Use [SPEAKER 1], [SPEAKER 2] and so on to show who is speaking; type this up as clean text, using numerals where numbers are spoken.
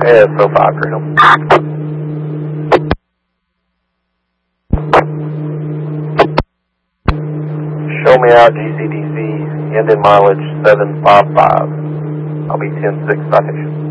[SPEAKER 1] Yeah, so 5 Greenham. Show me out GCDC, Indian mileage 755. I'll be 10-6 citation.